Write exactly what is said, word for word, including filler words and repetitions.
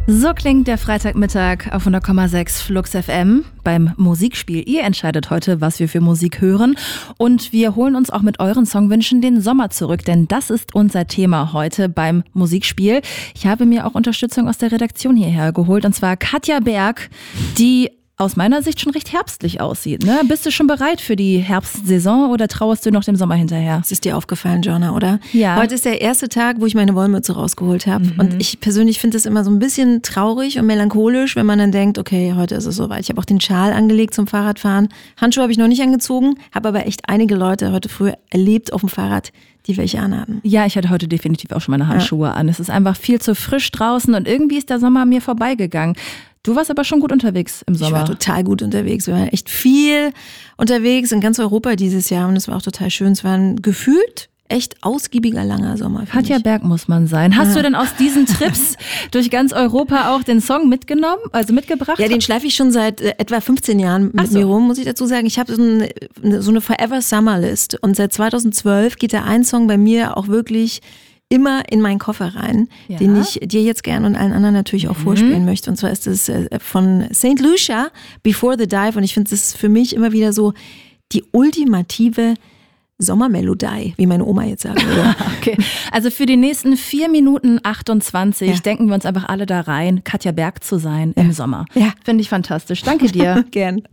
So klingt der Freitagmittag auf hundert Komma sechs Flux F M beim Musikspiel. Ihr entscheidet heute, was wir für Musik hören. Und wir holen uns auch mit euren Songwünschen den Sommer zurück, denn das ist unser Thema heute beim Musikspiel. Ich habe mir auch Unterstützung aus der Redaktion hierher geholt, und zwar Katja Berg, die aus meiner Sicht schon recht herbstlich aussieht. Ne? Bist du schon bereit für die Herbstsaison oder trauerst du noch dem Sommer hinterher? Das ist dir aufgefallen, Jonna, oder? Ja. Heute ist der erste Tag, wo ich meine Wollmütze rausgeholt habe. Mhm. Und ich persönlich finde es immer so ein bisschen traurig und melancholisch, wenn man dann denkt, okay, heute ist es soweit. Ich habe auch den Schal angelegt zum Fahrradfahren. Handschuhe habe ich noch nicht angezogen, habe aber echt einige Leute heute früh erlebt auf dem Fahrrad, die welche anhatten. Ja, ich hatte heute definitiv auch schon meine Handschuhe ja. an. Es ist einfach viel zu frisch draußen und irgendwie ist der Sommer an mir vorbeigegangen. Du warst aber schon gut unterwegs im Sommer. Ich war total gut unterwegs. Wir waren echt viel unterwegs in ganz Europa dieses Jahr und es war auch total schön. Es war ein gefühlt echt ausgiebiger, langer Sommer. Katja Berg muss man sein. Hast ja. du denn aus diesen Trips durch ganz Europa auch den Song mitgenommen, also mitgebracht? Ja, den schleife ich schon seit äh, etwa fünfzehn Jahren mit so. mir rum, muss ich dazu sagen. Ich habe so, ein, so eine Forever Summer List und seit zweitausendzwölf geht der ein Song bei mir auch wirklich immer in meinen Koffer rein, ja. den ich dir jetzt gern und allen anderen natürlich auch mhm. vorspielen möchte. Und zwar ist es von Saint Lucia, Before the Dive. Und ich finde, das ist für mich immer wieder so die ultimative Sommermelodie, wie meine Oma jetzt sagen würde. Okay, also für die nächsten vier Minuten achtundzwanzig ja. denken wir uns einfach alle da rein, Katja Berg zu sein ja. im Sommer. Ja. Finde ich fantastisch. Danke dir. Gern.